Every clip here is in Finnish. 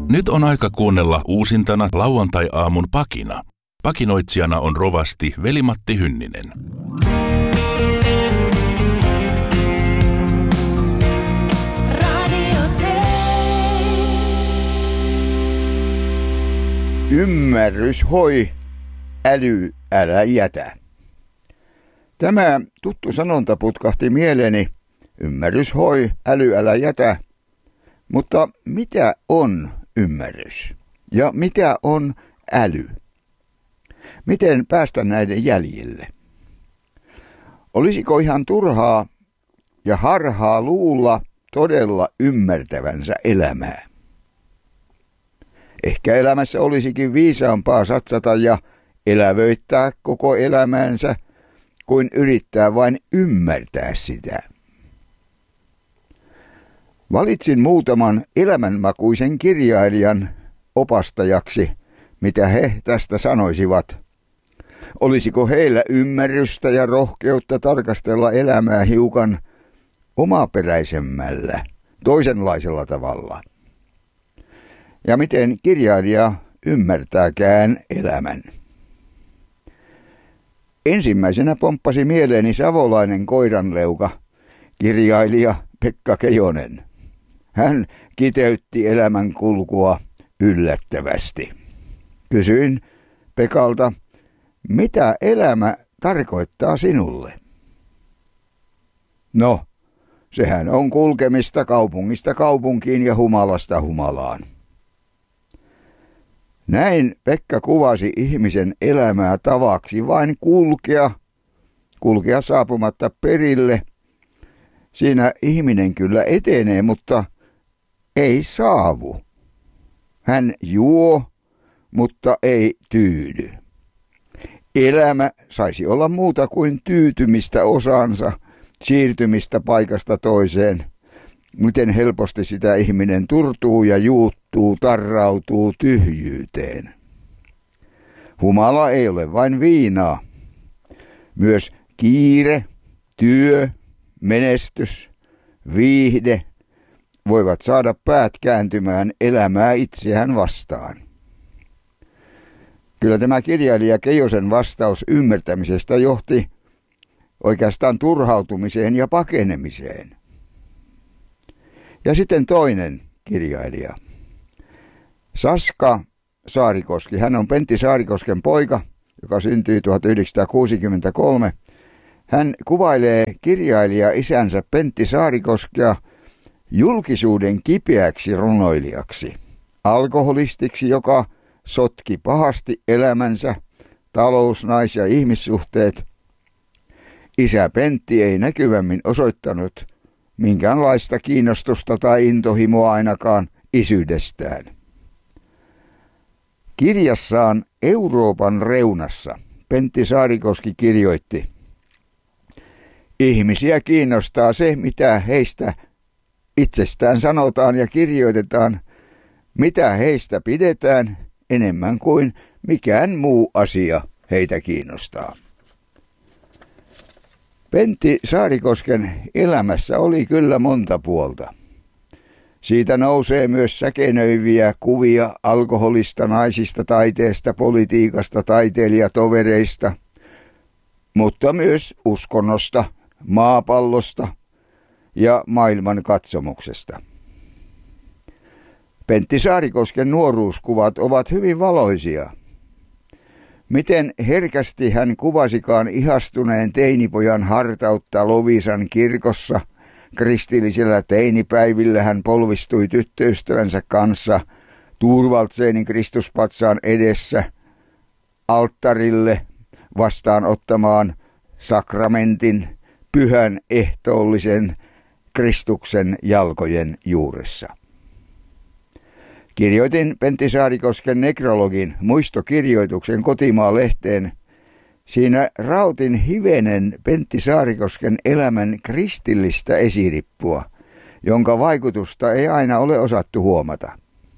Nyt on aika kuunnella uusintana lauantai-aamun pakina. Pakinoitsijana on rovasti Veli-Matti Hynninen. Ymmärrys hoi, äly älä jätä. Tämä tuttu sanonta putkahti mieleeni. Ymmärrys hoi, äly älä jätä. Mutta mitä on ymmärrys? Ja mitä on äly? Miten päästä näiden jäljille? Olisiko ihan turhaa ja harhaa luulla todella ymmärtävänsä elämää? Ehkä elämässä olisikin viisaampaa satsata ja elävöittää koko elämäänsä, kuin yrittää vain ymmärtää sitä. Valitsin muutaman elämänmakuisen kirjailijan opastajaksi, mitä he tästä sanoisivat. Olisiko heillä ymmärrystä ja rohkeutta tarkastella elämää hiukan omaperäisemmällä, toisenlaisella tavalla? Ja miten kirjailija ymmärtääkään elämän? Ensimmäisenä pomppasi mieleeni savolainen koiranleuka, kirjailija Pekka Kejonen. Hän kiteytti elämän kulkua yllättävästi. Kysyin Pekalta, mitä elämä tarkoittaa sinulle? No, sehän on kulkemista kaupungista kaupunkiin ja humalasta humalaan. Näin Pekka kuvasi ihmisen elämää tavaksi vain kulkea saapumatta perille. Siinä ihminen kyllä etenee, mutta ei saavu. Hän juo, mutta ei tyydy. Elämä saisi olla muuta kuin tyytymistä osaansa, siirtymistä paikasta toiseen. Miten helposti sitä ihminen turtuu ja juuttuu, tarrautuu tyhjyyteen. Humala ei ole vain viinaa. Myös kiire, työ, menestys, viihde voivat saada päät kääntymään elämää itseään vastaan. Kyllä tämä kirjailija Keijosen vastaus ymmärtämisestä johti oikeastaan turhautumiseen ja pakenemiseen. Ja sitten toinen kirjailija, Saska Saarikoski. Hän on Pentti Saarikosken poika, joka syntyi 1963. Hän kuvailee kirjailija isänsä Pentti Saarikoskea julkisuuden kipeäksi runoilijaksi, alkoholistiksi, joka sotki pahasti elämänsä, talous-, nais- ja ihmissuhteet. Isä Pentti ei näkyvämmin osoittanut minkäänlaista kiinnostusta tai intohimoa ainakaan isyydestään. Kirjassaan Euroopan reunassa Pentti Saarikoski kirjoitti, ihmisiä kiinnostaa se, mitä heistä itsestään sanotaan ja kirjoitetaan, mitä heistä pidetään enemmän kuin mikään muu asia heitä kiinnostaa. Pentti Saarikosken elämässä oli kyllä monta puolta. Siitä nousee myös säkenöiviä kuvia alkoholista, naisista, taiteesta, politiikasta, taiteilijatovereista, mutta myös uskonnosta, maapallosta ja maailman katsomuksesta. Pentti Saarikosken nuoruuskuvat ovat hyvin valoisia. Miten herkästi hän kuvasikaan ihastuneen teinipojan hartautta Loviisan kirkossa, kristillisellä teinipäivillä hän polvistui tyttöystävänsä kanssa Thorvaldsenin Kristuspatsaan edessä alttarille vastaanottamaan sakramentin, pyhän ehtoollisen Kristuksen jalkojen juuressa. Kirjoitin Pentti Saarikosken nekrologin muistokirjoituksen Kotimaa-lehteen. Siinä rautin hivenen Pentti Saarikosken elämän kristillistä esirippua, jonka vaikutusta ei aina ole osattu huomata.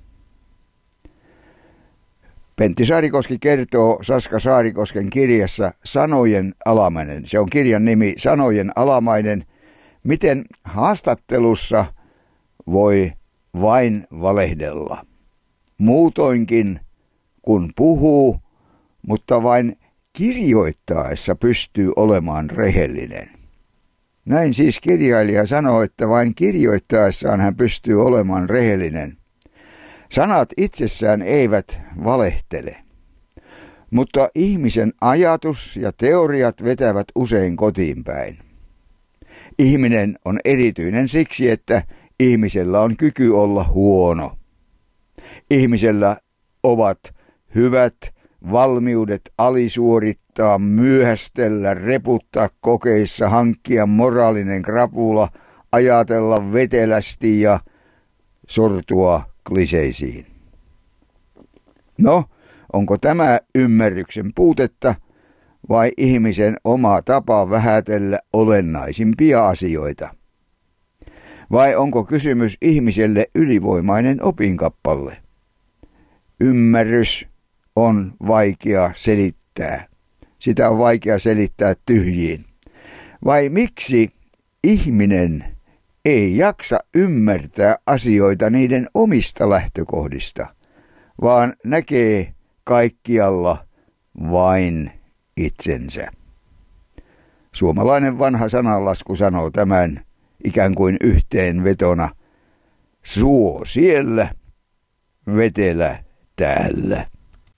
Pentti Saarikoski kertoo Saska Saarikosken kirjassa Sanojen alamainen. Se on kirjan nimi Sanojen alamainen. Miten haastattelussa voi vain valehdella. muutoinkin kun puhuu, mutta vain kirjoittaessa pystyy olemaan rehellinen. Näin siis kirjailija sanoo, että vain kirjoittaessaan hän pystyy olemaan rehellinen. Sanat itsessään eivät valehtele, mutta ihmisen ajatus ja teoriat vetävät usein kotiin päin. Ihminen on erityinen siksi, että ihmisellä on kyky olla huono. Ihmisellä ovat hyvät valmiudet alisuorittaa, myöhästellä, reputtaa kokeissa, hankkia moraalinen krapula, ajatella vetelästi ja sortua kliseisiin. No, onko tämä ymmärryksen puutetta vai ihmisen oma tapa vähätellä olennaisimpia asioita? Vai onko kysymys ihmiselle ylivoimainen opinkappale? Ymmärrys on vaikea selittää. Sitä on vaikea selittää tyhjiin. Vai miksi ihminen ei jaksa ymmärtää asioita niiden omista lähtökohdista, vaan näkee kaikkialla vain itsensä? Suomalainen vanha sananlasku sanoo tämän ikään kuin yhteenvetona: suo siellä, vetelä täällä.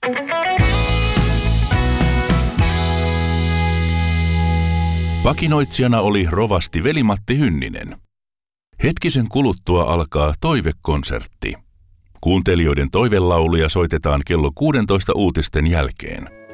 Pakinoitsijana oli rovasti Veli-Matti Hynninen. Hetkisen kuluttua alkaa toivekonsertti. Kuuntelijoiden toivelauluja soitetaan kello 16 uutisten jälkeen.